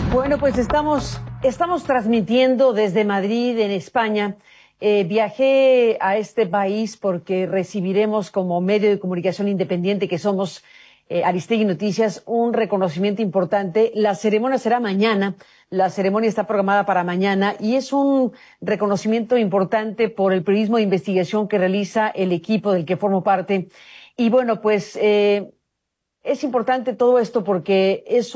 Bueno, pues estamos transmitiendo desde Madrid, en España. Viajé a este país porque recibiremos como medio de comunicación independiente que somos, Aristegui Noticias, un reconocimiento importante. La ceremonia será mañana. La ceremonia está programada para mañana y es un reconocimiento importante por el periodismo de investigación que realiza el equipo del que formo parte. Y bueno, pues es importante todo esto porque es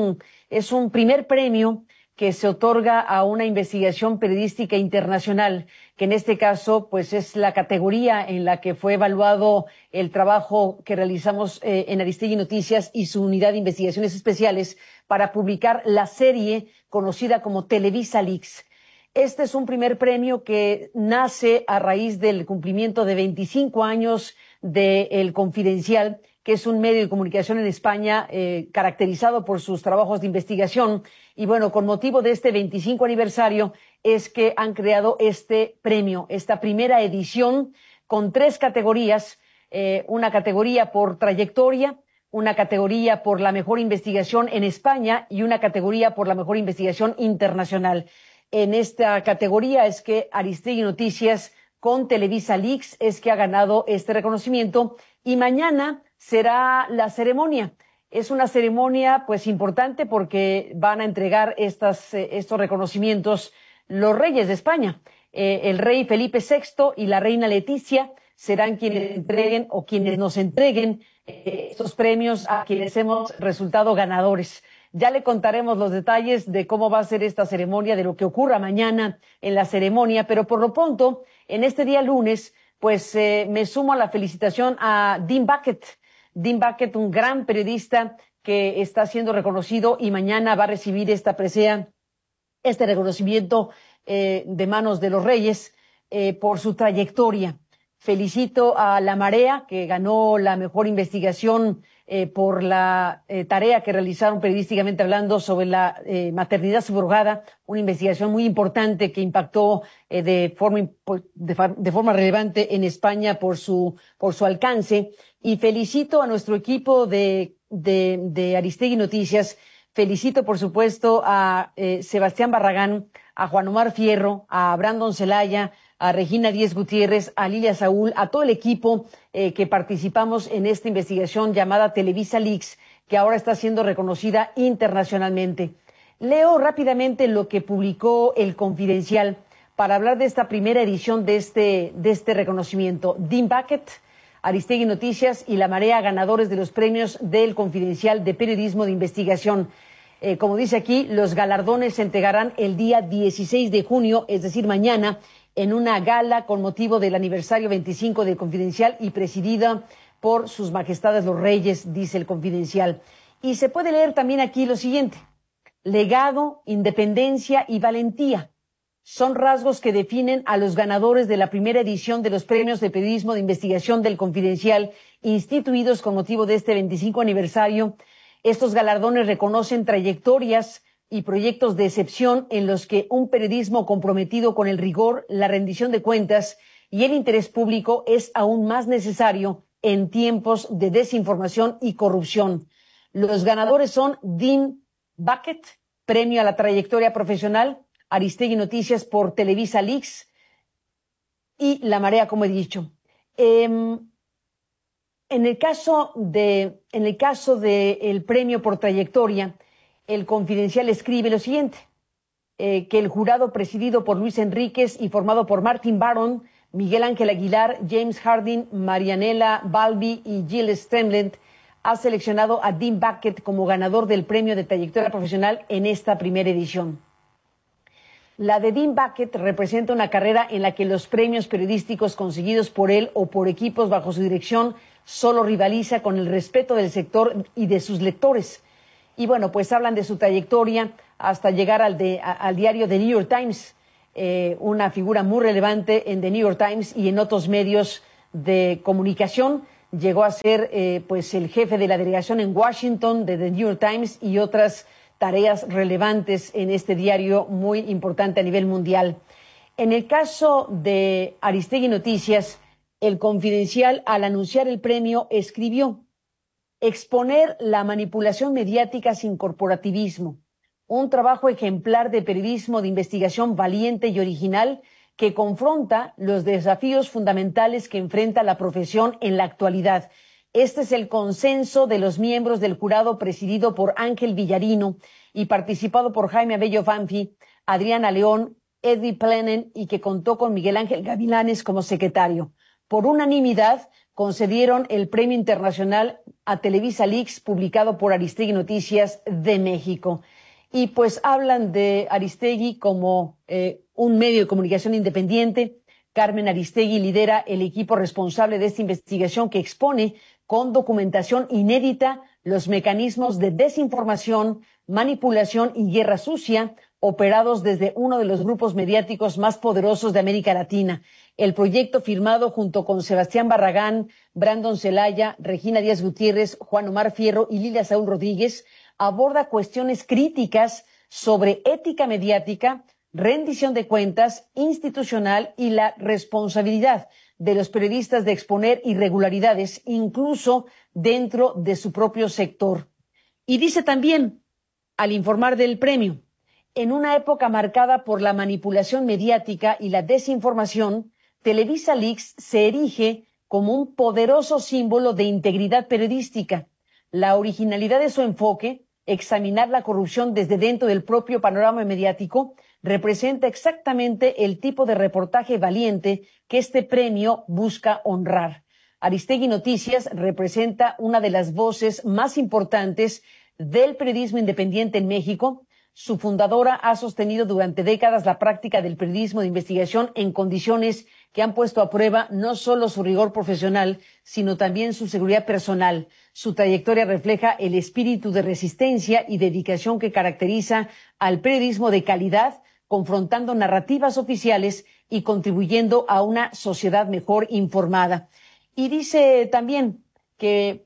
un primer premio que se otorga a una investigación periodística internacional, que en este caso pues es la categoría en la que fue evaluado el trabajo que realizamos en Aristegui Noticias y su unidad de investigaciones especiales para publicar la serie conocida como Televisa Leaks. Este es un primer premio que nace a raíz del cumplimiento de 25 años de El Confidencial, que es un medio de comunicación en España caracterizado por sus trabajos de investigación. Y bueno, con motivo de este 25 aniversario es que han creado este premio, esta primera edición con 3 categorías, una categoría por trayectoria, una categoría por la mejor investigación en España y una categoría por la mejor investigación internacional. En esta categoría es que Aristegui Noticias con Televisa Leaks es que ha ganado este reconocimiento y mañana será la ceremonia. Es una ceremonia pues importante porque van a entregar estos reconocimientos los reyes de España. El rey Felipe VI y la reina Leticia serán quienes entreguen o quienes nos entreguen estos premios a quienes hemos resultado ganadores. Ya le contaremos los detalles de cómo va a ser esta ceremonia, de lo que ocurra mañana en la ceremonia, pero por lo pronto, en este día lunes, pues me sumo a la felicitación a Dean Bucket. Dean Bucket, un gran periodista que está siendo reconocido y mañana va a recibir esta presea, este reconocimiento de manos de los reyes por su trayectoria. Felicito a La Marea, que ganó la mejor investigación por la tarea que realizaron periodísticamente hablando sobre la maternidad subrogada, una investigación muy importante que impactó de forma relevante en España por su alcance. Y felicito a nuestro equipo de Aristegui Noticias. Felicito, por supuesto, a Sebastián Barragán, a Juan Omar Fierro, a Brandon Celaya, a Regina Díez Gutiérrez, a Lilia Saúl, a todo el equipo que participamos en esta investigación llamada Televisa Leaks, que ahora está siendo reconocida internacionalmente. Leo rápidamente lo que publicó El Confidencial para hablar de esta primera edición de este reconocimiento. Dean Bucket, Aristegui Noticias y La Marea, ganadores de los premios del Confidencial de Periodismo de Investigación. Como dice aquí, los galardones se entregarán el día 16 de junio, es decir, mañana, en una gala con motivo del aniversario 25 del Confidencial y presidida por sus majestades los reyes, dice El Confidencial. Y se puede leer también aquí lo siguiente: legado, independencia y valentía son rasgos que definen a los ganadores de la primera edición de los premios de periodismo de investigación del Confidencial, instituidos con motivo de este 25 aniversario. Estos galardones reconocen trayectorias y proyectos de excepción en los que un periodismo comprometido con el rigor, la rendición de cuentas y el interés público es aún más necesario en tiempos de desinformación y corrupción. Los ganadores son Dean Bucket, premio a la trayectoria profesional, Aristegui Noticias por Televisa Leaks y La Marea, como he dicho. En el caso de el premio por trayectoria, El Confidencial escribe lo siguiente: que el jurado presidido por Luis Enríquez y formado por Martin Baron, Miguel Ángel Aguilar, James Harding, Marianela Balbi y Jill Stremlent ha seleccionado a Dean Bucket como ganador del premio de trayectoria profesional en esta primera edición. La de Dean Bucket representa una carrera en la que los premios periodísticos conseguidos por él o por equipos bajo su dirección solo rivaliza con el respeto del sector y de sus lectores. Y bueno, pues hablan de su trayectoria hasta llegar al diario The New York Times, una figura muy relevante en The New York Times y en otros medios de comunicación. Llegó a ser pues el jefe de la delegación en Washington de The New York Times y otras tareas relevantes en este diario muy importante a nivel mundial. En el caso de Aristegui Noticias, El Confidencial, al anunciar el premio, escribió: exponer la manipulación mediática sin corporativismo, un trabajo ejemplar de periodismo de investigación valiente y original que confronta los desafíos fundamentales que enfrenta la profesión en la actualidad. Este es el consenso de los miembros del jurado presidido por Ángel Villarino y participado por Jaime Abello Fanfi, Adriana León, Eddie Plenen y que contó con Miguel Ángel Gavilanes como secretario. Por unanimidad concedieron el Premio Internacional a Televisa Leaks publicado por Aristegui Noticias de México. Y pues hablan de Aristegui como un medio de comunicación independiente. Carmen Aristegui lidera el equipo responsable de esta investigación que expone con documentación inédita los mecanismos de desinformación, manipulación y guerra sucia operados desde uno de los grupos mediáticos más poderosos de América Latina. El proyecto, firmado junto con Sebastián Barragán, Brandon Celaya, Regina Díaz Gutiérrez, Juan Omar Fierro y Lilia Saúl Rodríguez, aborda cuestiones críticas sobre ética mediática, rendición de cuentas institucional y la responsabilidad de los periodistas de exponer irregularidades, incluso dentro de su propio sector. Y dice también, al informar del premio, en una época marcada por la manipulación mediática y la desinformación, Televisa Leaks se erige como un poderoso símbolo de integridad periodística. La originalidad de su enfoque, examinar la corrupción desde dentro del propio panorama mediático, representa exactamente el tipo de reportaje valiente que este premio busca honrar. Aristegui Noticias representa una de las voces más importantes del periodismo independiente en México. Su fundadora ha sostenido durante décadas la práctica del periodismo de investigación en condiciones que han puesto a prueba no solo su rigor profesional, sino también su seguridad personal. Su trayectoria refleja el espíritu de resistencia y dedicación que caracteriza al periodismo de calidad, confrontando narrativas oficiales y contribuyendo a una sociedad mejor informada. Y dice también que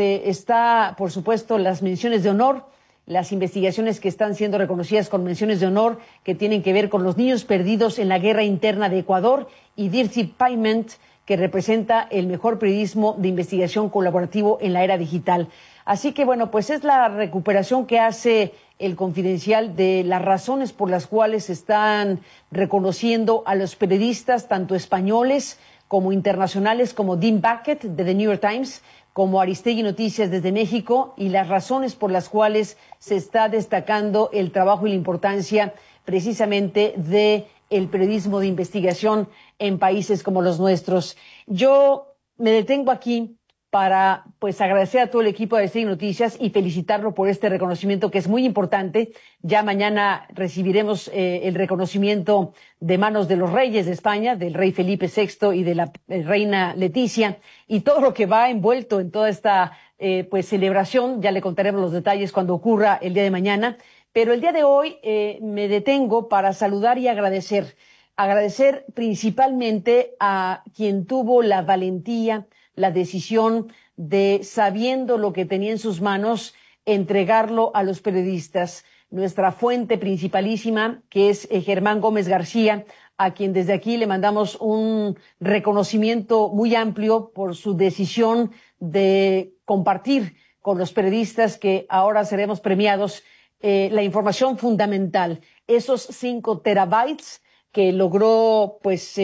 está, por supuesto, las menciones de honor, las investigaciones que están siendo reconocidas con menciones de honor que tienen que ver con los niños perdidos en la guerra interna de Ecuador y Dirty Payment, que representa el mejor periodismo de investigación colaborativo en la era digital. Así que, bueno, pues es la recuperación que hace el Confidencial de las razones por las cuales están reconociendo a los periodistas, tanto españoles como internacionales, como Dean Bucket de The New York Times, como Aristegui Noticias desde México, y las razones por las cuales se está destacando el trabajo y la importancia precisamente de el periodismo de investigación en países como los nuestros. Yo me detengo aquí para agradecer a todo el equipo de Aristegui Noticias y felicitarlo por este reconocimiento que es muy importante. Ya mañana recibiremos el reconocimiento de manos de los reyes de España, del rey Felipe VI y de la reina Leticia, y todo lo que va envuelto en toda esta celebración. Ya le contaremos los detalles cuando ocurra el día de mañana. Pero el día de hoy me detengo para saludar y agradecer. Agradecer principalmente a quien tuvo la valentía, la decisión de, sabiendo lo que tenía en sus manos, entregarlo a los periodistas. Nuestra fuente principalísima, que es Germán Gómez García, a quien desde aquí le mandamos un reconocimiento muy amplio por su decisión de compartir con los periodistas que ahora seremos premiados la información fundamental, esos 5 terabytes que logró,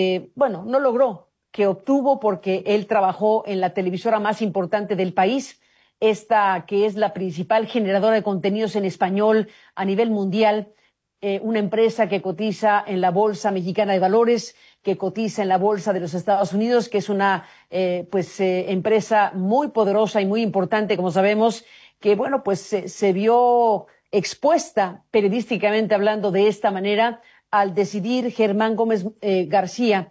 no logró, que obtuvo porque él trabajó en la televisora más importante del país, esta que es la principal generadora de contenidos en español a nivel mundial, una empresa que cotiza en la Bolsa Mexicana de Valores, que cotiza en la Bolsa de los Estados Unidos, que es una empresa muy poderosa y muy importante, como sabemos, que se vio expuesta periodísticamente hablando de esta manera al decidir Germán Gómez García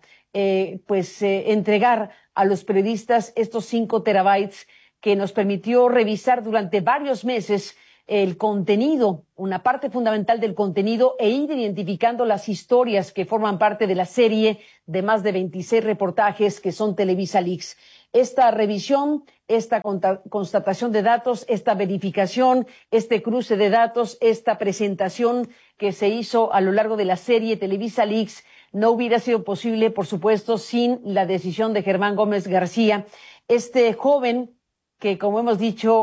entregar a los periodistas estos 5 terabytes que nos permitió revisar durante varios meses el contenido, una parte fundamental del contenido, e ir identificando las historias que forman parte de la serie de más de 26 reportajes que son Televisa Leaks. Esta revisión, esta constatación de datos, esta verificación, este cruce de datos, esta presentación que se hizo a lo largo de la serie Televisa Leaks no hubiera sido posible, por supuesto, sin la decisión de Germán Gómez García, este joven que, como hemos dicho,